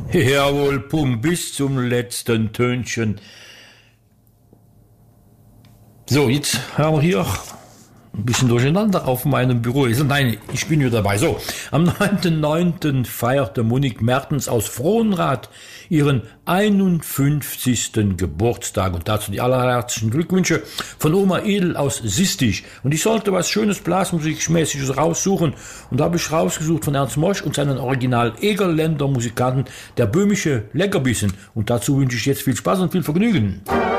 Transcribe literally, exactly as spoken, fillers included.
Jawohl, Punkt, bis zum letzten Tönchen. So, jetzt haben wir hier ein bisschen durcheinander auf meinem Büro. Nein, ich bin wieder dabei. So, am neunten neunten feierte Monique Mertens aus Frohnrath ihren einundfünfzigsten Geburtstag. Und dazu die allerherzlichen Glückwünsche von Oma Edel aus Sistich. Und ich sollte was schönes Blasmusikmäßiges raussuchen. Und da habe ich rausgesucht von Ernst Mosch und seinen Original Egerländer Musikanten, der böhmische Leckerbissen. Und dazu wünsche ich jetzt viel Spaß und viel Vergnügen.